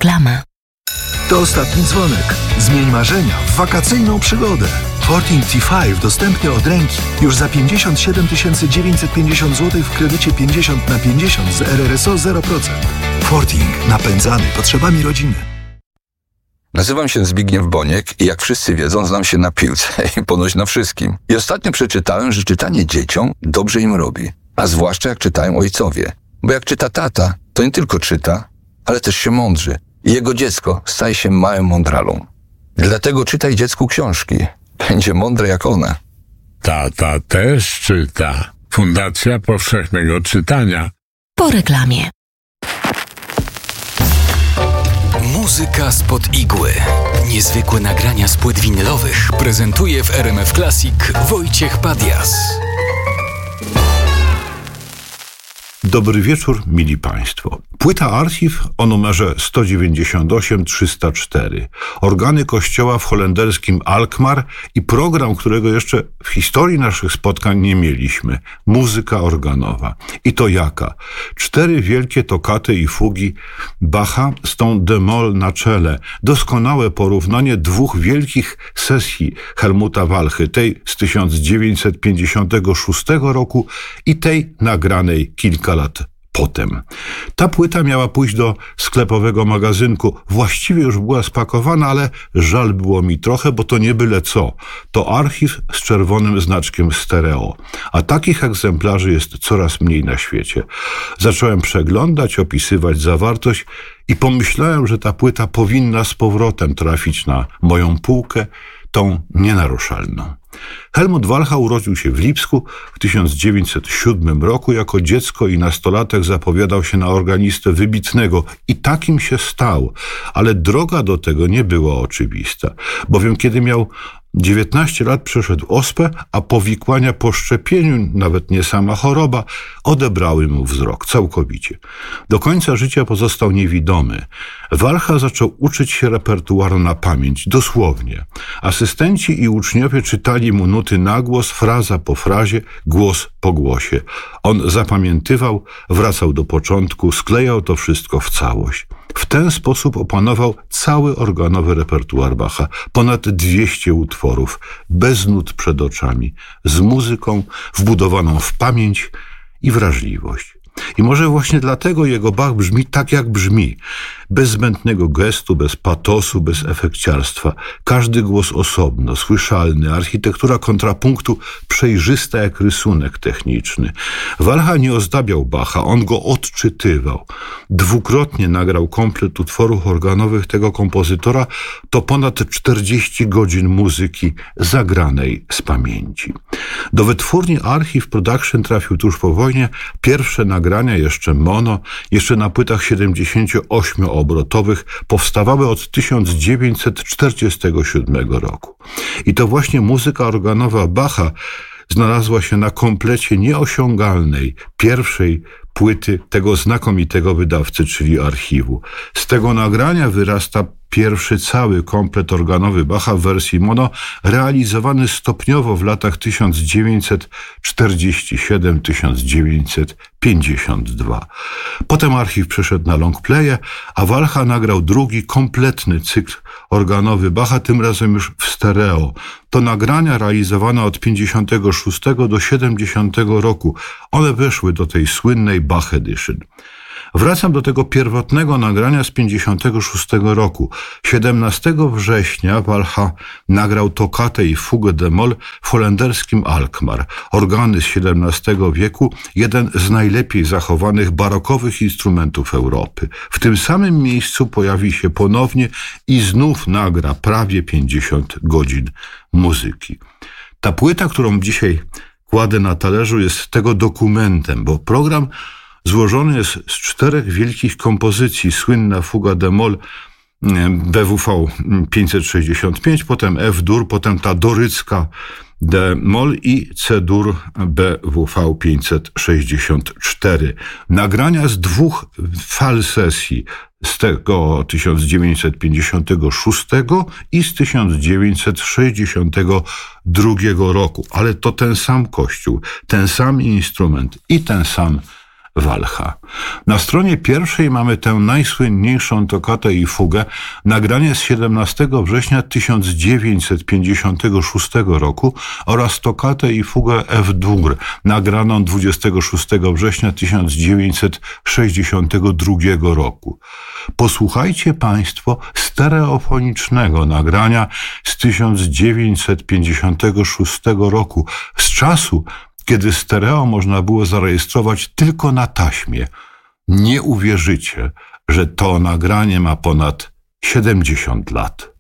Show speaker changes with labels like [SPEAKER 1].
[SPEAKER 1] Reklama.
[SPEAKER 2] To ostatni dzwonek. Zmień marzenia w wakacyjną przygodę. Forting T5 dostępny od ręki. Już za 57 950 zł w kredycie 50/50 z RRSO 0%. Forting. Napędzany potrzebami rodziny.
[SPEAKER 3] Nazywam się Zbigniew Boniek i jak wszyscy wiedzą, znam się na piłce i ponoć na wszystkim. I ostatnio przeczytałem, że czytanie dzieciom dobrze im robi. A zwłaszcza jak czytają ojcowie. Bo jak czyta tata, to nie tylko czyta, ale też się mądrzy. I jego dziecko staje się małym mądralą. Dlatego czytaj dziecku książki. Będzie mądre jak one.
[SPEAKER 4] Tata też czyta. Fundacja Powszechnego Czytania.
[SPEAKER 1] Po reklamie.
[SPEAKER 5] Muzyka spod igły. Niezwykłe nagrania z płyt winylowych prezentuje w RMF Classic Wojciech Padias.
[SPEAKER 6] Dobry wieczór, mili Państwo. Płyta Archiw o numerze 198-304. Organy kościoła w holenderskim Alkmaar i program, którego jeszcze w historii naszych spotkań nie mieliśmy. Muzyka organowa. I to jaka? 4 wielkie tokaty i fugi Bacha z tą d-moll na czele. Doskonałe porównanie 2 wielkich sesji Helmuta Walchy. Tej z 1956 roku i tej nagranej kilka lat potem. Ta płyta miała pójść do sklepowego magazynku. Właściwie już była spakowana, ale żal było mi trochę, bo to nie byle co. To archiw z czerwonym znaczkiem stereo. A takich egzemplarzy jest coraz mniej na świecie. Zacząłem przeglądać, opisywać zawartość i pomyślałem, że ta płyta powinna z powrotem trafić na moją półkę, tą nienaruszalną. Helmut Walcha urodził się w Lipsku w 1907 roku. Jako dziecko i nastolatek zapowiadał się na organistę wybitnego i takim się stał, ale droga do tego nie była oczywista, bowiem kiedy miał 19 lat przeszedł ospę, a powikłania po szczepieniu, nawet nie sama choroba, odebrały mu wzrok całkowicie. Do końca życia pozostał niewidomy. Walcha zaczął uczyć się repertuaru na pamięć, dosłownie. Asystenci i uczniowie czytali mu nuty na głos, fraza po frazie, głos po głosie. On zapamiętywał, wracał do początku, sklejał to wszystko w całość. W ten sposób opanował cały organowy repertuar Bacha. Ponad 200 utworów, bez nut przed oczami, z muzyką wbudowaną w pamięć i wrażliwość. I może właśnie dlatego jego Bach brzmi tak, jak brzmi. Bez zbędnego gestu, bez patosu, bez efekciarstwa. Każdy głos osobno, słyszalny, architektura kontrapunktu przejrzysta jak rysunek techniczny. Walcha nie ozdabiał Bacha, on go odczytywał. 2-krotnie nagrał komplet utworów organowych tego kompozytora, to ponad 40 godzin muzyki zagranej z pamięci. Do wytwórni Archive Production trafił tuż po wojnie. Pierwsze nagrania, jeszcze mono, jeszcze na płytach 78-obrotowych, powstawały od 1947 roku. I to właśnie muzyka organowa Bacha znalazła się na komplecie nieosiągalnej pierwszej płyty tego znakomitego wydawcy, czyli Archiwu. Z tego nagrania wyrasta pierwszy cały komplet organowy Bacha w wersji mono, realizowany stopniowo w latach 1947-1952. Potem Archiw przeszedł na longplaye, a Walcha nagrał drugi kompletny cykl organowy Bacha, tym razem już w stereo. To nagrania realizowane od 56 do 70 roku. One weszły do tej słynnej Bach Edition. Wracam do tego pierwotnego nagrania z 56 roku. 17 września Walcha nagrał tokatę i fugę d-moll w holenderskim Alkmaar. Organy z XVII wieku, jeden z najlepiej zachowanych barokowych instrumentów Europy. W tym samym miejscu pojawi się ponownie i znów nagra prawie 50 godzin muzyki. Ta płyta, którą dzisiaj kładę na talerzu, jest tego dokumentem, bo program złożony jest z 4 wielkich kompozycji. Słynna fuga d-moll BWV 565, potem F-dur, potem ta dorycka d-moll i C-dur BWV 564. Nagrania z 2 fal sesji, z tego 1956 i z 1962 roku. Ale to ten sam kościół, ten sam instrument i ten sam Walcha. Na stronie pierwszej mamy tę najsłynniejszą toccatę i fugę, nagranie z 17 września 1956 roku oraz toccatę i fugę F-dur, nagraną 26 września 1962 roku. Posłuchajcie Państwo stereofonicznego nagrania z 1956 roku, z czasu, kiedy stereo można było zarejestrować tylko na taśmie. Nie uwierzycie, że to nagranie ma ponad 70 lat.